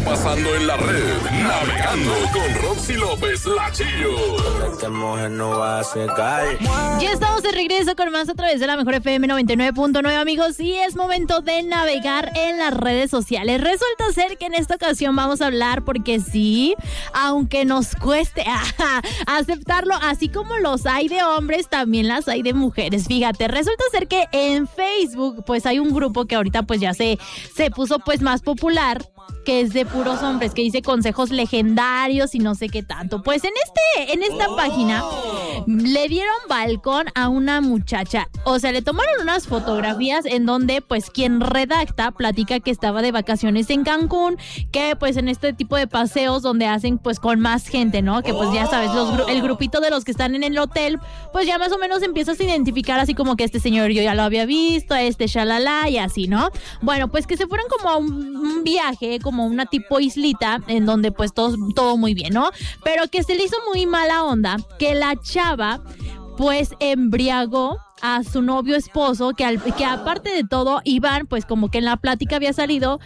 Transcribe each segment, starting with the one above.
pasando en la red? Navegando con Roxy López, la Chillo. Esta mujer no va a secar. Ya estamos de regreso con más a través de la Mejor FM 99.9, amigos, y es momento de navegar en las redes sociales. Resulta ser que en esta ocasión vamos a hablar, porque sí, aunque nos cueste aceptarlo, así como los hay de hombres, también las hay de mujeres. Fíjate, resulta ser que en Facebook pues hay un grupo que ahorita pues ya se puso pues más popular, que es de puros hombres, que dice consejos legendarios y no sé qué tanto. Pues en esta página le dieron balcón a una muchacha. O sea, le tomaron unas fotografías en donde pues quien redacta platica que estaba de vacaciones en Cancún, que pues en este tipo de paseos donde hacen pues con más gente, ¿no? Que pues ya sabes, el grupito de los que están en el hotel, pues ya más o menos empiezas a identificar así como que este señor yo ya lo había visto, shalala y así, ¿no? Bueno, pues que se fueron como a un viaje, como una tipo islita, en donde pues todo muy bien, ¿no? Pero que se le hizo muy mala onda que la chava pues embriagó a su novio esposo, que aparte de todo iban, pues como que en la plática había salido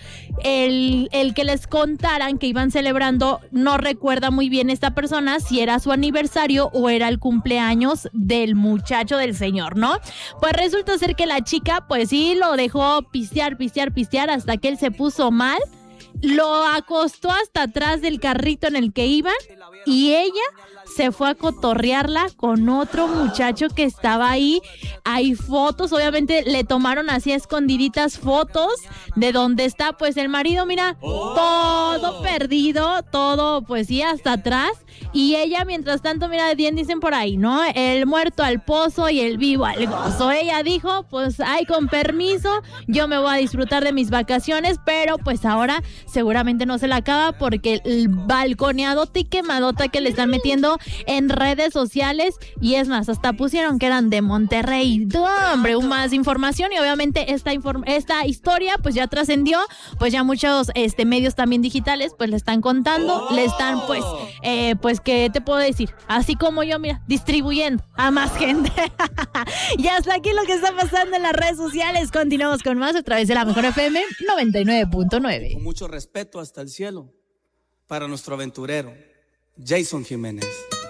el que les contaran que iban celebrando, no recuerda muy bien esta persona si era su aniversario o era el cumpleaños del muchacho del señor, ¿no? Pues resulta ser que la chica pues sí lo dejó pistear hasta que él se puso mal, lo acostó hasta atrás del carrito en el que iban y ella se fue a cotorrearla con otro muchacho que estaba ahí. Hay fotos, obviamente le tomaron así a escondiditas fotos de donde está pues el marido, mira, todo perdido, todo pues sí hasta atrás, y ella mientras tanto, mira, bien dicen por ahí, ¿no? El muerto al pozo y el vivo al gozo. Ella dijo, pues ay, con permiso, yo me voy a disfrutar de mis vacaciones, pero pues ahora seguramente no se la acaba porque el balconeadote y quemadota que le están metiendo en redes sociales, y es más, hasta pusieron que eran de Monterrey. Hombre, más información, y obviamente esta historia pues ya trascendió, pues ya muchos medios también digitales pues le están contando, le están pues ¿qué te puedo decir? Así como yo, mira, distribuyendo a más gente. Y hasta aquí lo que está pasando en las redes sociales. Continuamos con más a través de la Mejor FM 99.9. Con mucho respeto hasta el cielo para nuestro aventurero Jason Jiménez.